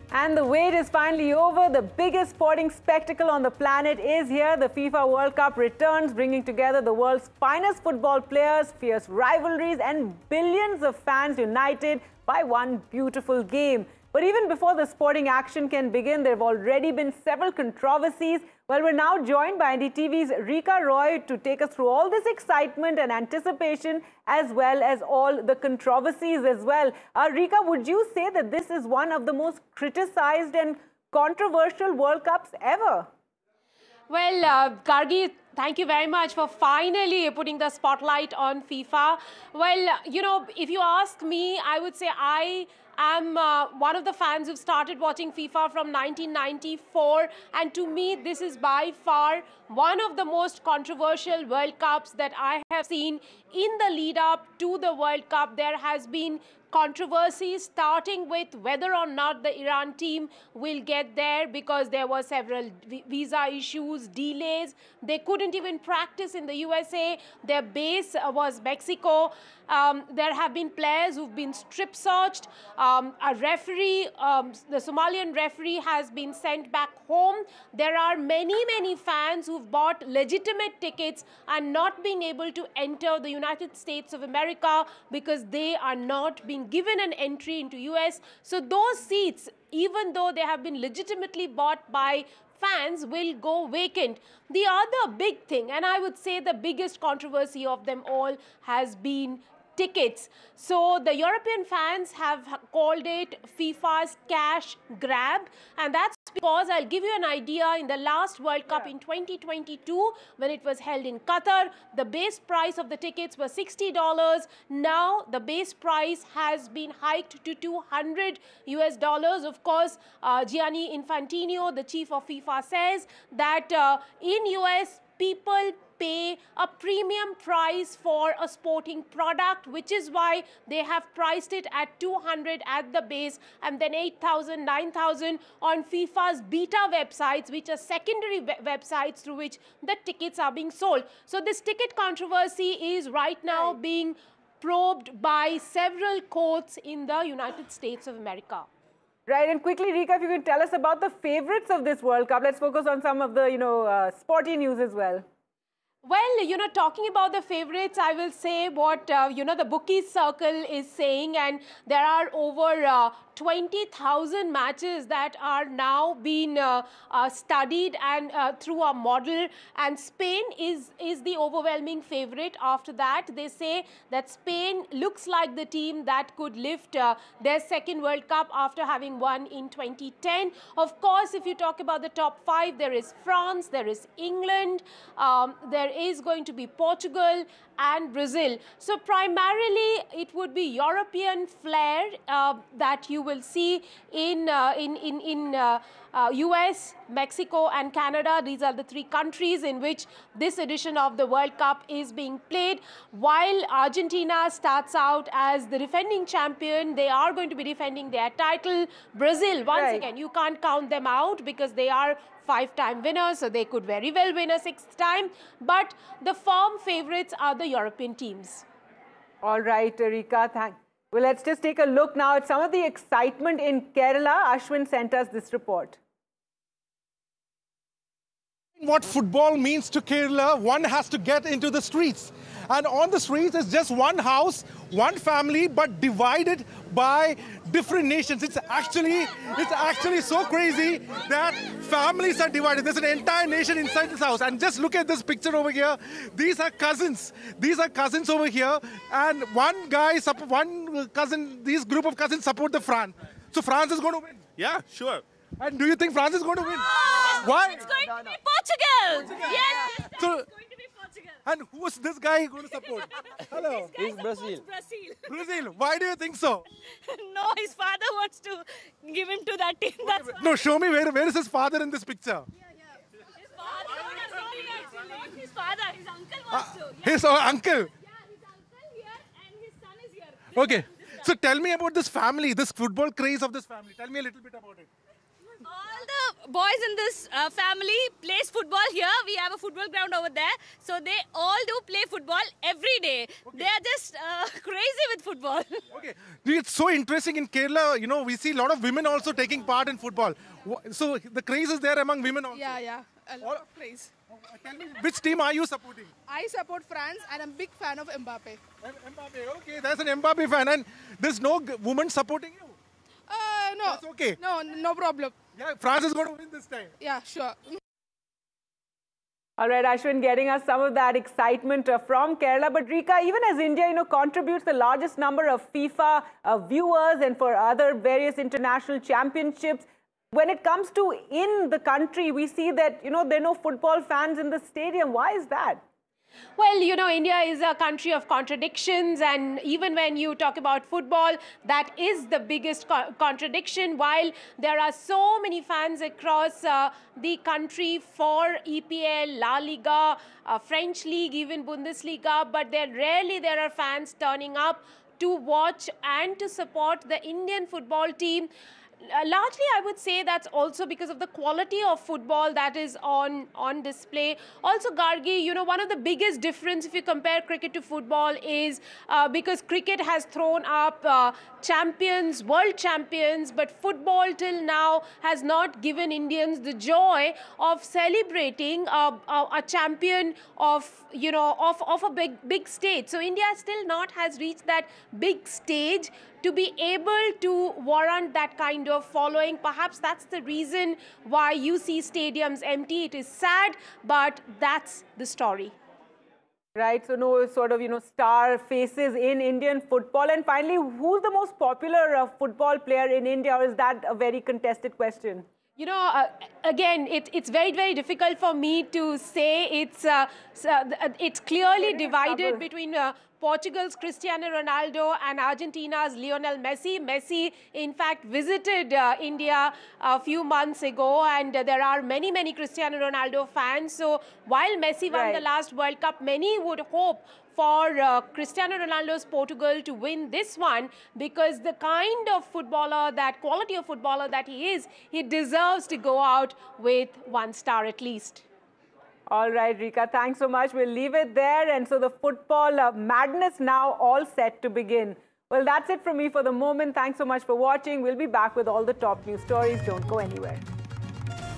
And the wait is finally over. The biggest sporting spectacle on the planet is here. The FIFA World Cup returns, bringing together the world's finest football players, fierce rivalries, and billions of fans united by one beautiful game. But even before the sporting action can begin, there have already been several controversies. Well, we're now joined by NDTV's Rika Roy to take us through all this excitement and anticipation, as well as all the controversies as well. Rika, would you say that this is one of the most criticized and controversial World Cups ever? Well, Gargi, thank you very much for finally putting the spotlight on FIFA. Well, you know, if you ask me, I would say I am one of the fans who started watching FIFA from 1994, and to me this is by far one of the most controversial World Cups that I have seen. In the lead up to the World Cup, there has been controversies, starting with whether or not the Iran team will get there, because there were several visa issues, delays. They couldn't even practice in the USA. Their base was Mexico. There have been players who've been strip searched. A referee, the Somalian referee, has been sent back home. There are many fans who've bought legitimate tickets and not been able to enter the United States of America because they are not being given an entry into US. So those seats, even though they have been legitimately bought by fans, will go vacant. The other big thing, and I would say the biggest controversy of them all, has been tickets. So the European fans have called it FIFA's cash grab, and that's because, I'll give you an idea, in the last World Cup in 2022, when it was held in Qatar, the base price of the tickets was $60. Now the base price has been hiked to $200 US. Of course, Gianni Infantino, the chief of FIFA, says that in US, people pay a premium price for a sporting product, which is why they have priced it at $200 at the base, and then $8,000, $9,000 on FIFA's beta websites, which are secondary websites through which the tickets are being sold. So this ticket controversy is right now being probed by several courts in the United States of America. Right, and quickly, Rika, if you could tell us about the favorites of this World Cup. Let's focus on some of the, sporty news as well. Well, you know, talking about the favorites, I will say what, the bookies circle is saying, and there are over 20,000 matches that are now being studied and through a model, and Spain is the overwhelming favorite. After that, they say that Spain looks like the team that could lift their second World Cup after having won in 2010. Of course, if you talk about the top five, there is France, there is England, there is going to be Portugal and Brazil. So primarily it would be European flair that you will see in US, Mexico and Canada. These are the three countries in which this edition of the World Cup is being played. While Argentina starts out as the defending champion, they are going to be defending their title. Brazil, once again, you can't count them out because they are five-time winners, so they could very well win a sixth time. But the firm favorites are the European teams. All right, Rika, well, let's just take a look now at some of the excitement in Kerala. Ashwin sent us this report. What football means to Kerala, one has to get into the streets. And on the streets is just one house, one family, but divided by different nations. It's actually so crazy that families are divided. There's an entire nation inside this house. And just look at this picture over here. These are cousins. These are cousins over here. And this group of cousins support the France. So France is going to win. Yeah, sure. And do you think France is going to win? Oh, why? It's going to be Portugal. Yes, it's going to be Portugal. And who's this guy going to support? Hello. He's Brazil. Brazil. Why do you think so? No, his father wants to give him to that team. That's why. No, show me where is his father in this picture? His father, his uncle wants to. His uncle? Yeah, his uncle here and his son is here. Okay. So tell me about this family, this football craze of this family. Tell me a little bit about it. All the boys in this family plays football here. We have a football ground over there. So they all do play football every day. Okay. They are just crazy with football. Okay. It's so interesting in Kerala, you know, we see a lot of women also taking part in football. So the craze is there among women also. Yeah. A lot of craze. Tell me, which team are you supporting? I support France and I'm a big fan of Mbappe. Mbappe, okay. There's an Mbappe fan and there's no woman supporting you. No. That's okay. No problem. Yeah, France is going to win this time. Yeah, sure. All right, Ashwin, getting us some of that excitement from Kerala. But Rika, even as India, you know, contributes the largest number of FIFA viewers and for other various international championships, when it comes to in the country, we see that, you know, there are no football fans in the stadium. Why is that? Well, you know, India is a country of contradictions, and even when you talk about football, that is the biggest contradiction. While there are so many fans across the country for EPL, La Liga, French League, even Bundesliga, but rarely there are fans turning up to watch and to support the Indian football team. Largely, I would say that's also because of the quality of football that is on display. Also, Gargi, you know, one of the biggest difference if you compare cricket to football is because cricket has thrown up champions, world champions, but football till now has not given Indians the joy of celebrating a champion of, you know, of a big stage. So India still not has reached that big stage to be able to warrant that kind of following. Perhaps that's the reason why you see stadiums empty. It is sad, but that's the story. Right, so no sort of, you know, star faces in Indian football. And finally, who's the most popular football player in India, or is that a very contested question? You know, again, it's very, very difficult for me to say. It's clearly divided between Portugal's Cristiano Ronaldo and Argentina's Lionel Messi. Messi, in fact, visited India a few months ago, and there are many, many Cristiano Ronaldo fans. So while Messi won the last World Cup, many would hope for Cristiano Ronaldo's Portugal to win this one, because the kind of footballer, that quality of footballer that he is, he deserves to go out with 1 star at least. All right, Rika, thanks so much. We'll leave it there. And so the football madness now all set to begin. Well, that's it from me for the moment. Thanks so much for watching. We'll be back with all the top news stories. Don't go anywhere.